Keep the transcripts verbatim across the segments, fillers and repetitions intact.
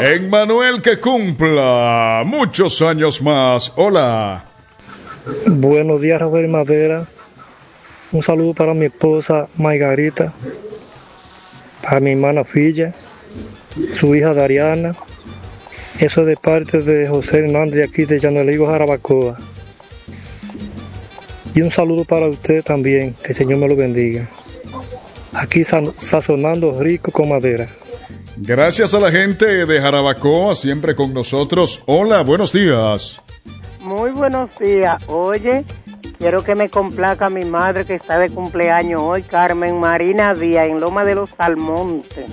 Emmanuel, que cumpla muchos años más. Hola. Buenos días, Robert Madera. Un saludo para mi esposa Margarita, para mi hermana Filla, su hija Dariana. Eso es de parte de José Hernández de aquí de Llaneligo, Jarabacoa. Y un saludo para usted también, que el Señor me lo bendiga. Aquí sazonando rico con madera. Gracias a la gente de Jarabacoa, siempre con nosotros. Hola, buenos días. Muy buenos días. Oye, quiero que me complaca mi madre que está de cumpleaños hoy, Carmen Marina Díaz, en Loma de los Almontes.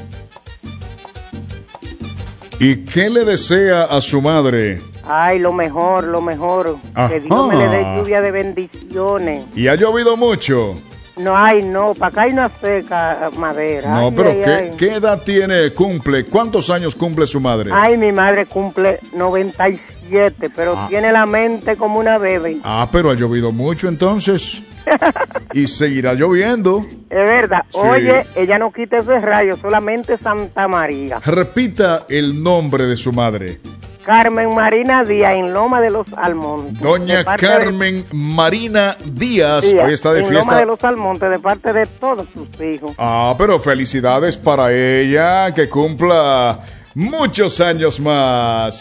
¿Y qué le desea a su madre? Ay, lo mejor, lo mejor. Ajá. Que Dios me le dé lluvia de bendiciones. ¿Y ha llovido mucho? No, ay, no, para acá hay una seca madera. No, ay, pero ay, ¿qué, ay. ¿qué edad tiene, cumple? ¿Cuántos años cumple su madre? Ay, mi madre cumple noventa y siete, pero Ah. tiene la mente como una bebé. Ah, pero ha llovido mucho entonces. Y seguirá lloviendo. Es verdad. Sí. Oye, ella no quita ese rayo, solamente Santa María. Repita el nombre de su madre. Carmen Marina Díaz, en Loma de los Almontes. Doña De parte Carmen Marina Díaz. de, Díaz, Hoy está de en fiesta. Loma de los Almontes, de parte de todos sus hijos. Ah, pero felicidades para ella, que cumpla muchos años más.